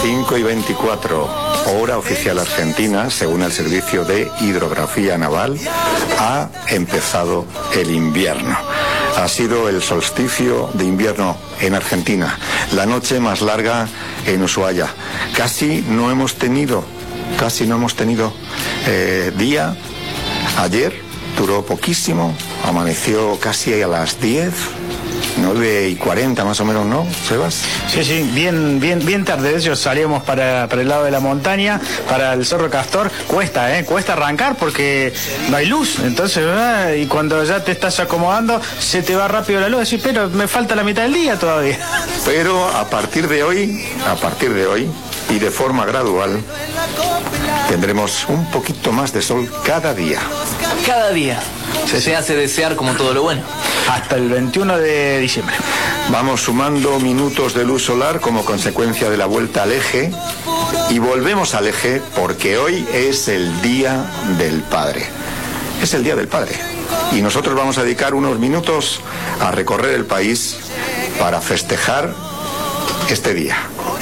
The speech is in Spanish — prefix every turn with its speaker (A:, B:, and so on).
A: 5:24, hora oficial argentina, según el Servicio de Hidrografía Naval, ha empezado el invierno. Ha sido el solsticio de invierno en Argentina, la noche más larga en Ushuaia. Casi no hemos tenido día. Ayer duró poquísimo, amaneció casi a las 10. 9:40 más o menos, ¿no, Sebas?
B: Sí, bien tarde. De hecho, salíamos para el lado de la montaña, para el Cerro Castor. Cuesta arrancar porque no hay luz. Entonces, y cuando ya te estás acomodando, se te va rápido la luz. Decís, pero me falta la mitad del día todavía.
A: Pero a partir de hoy, y de forma gradual, tendremos un poquito más de sol cada día.
C: Cada día. Se hace desear como todo lo bueno.
B: Hasta el 21 de diciembre.
A: Vamos sumando minutos de luz solar como consecuencia de la vuelta al eje. Y volvemos al eje porque hoy es el Día del Padre. Es el Día del Padre. Y nosotros vamos a dedicar unos minutos a recorrer el país para festejar este día.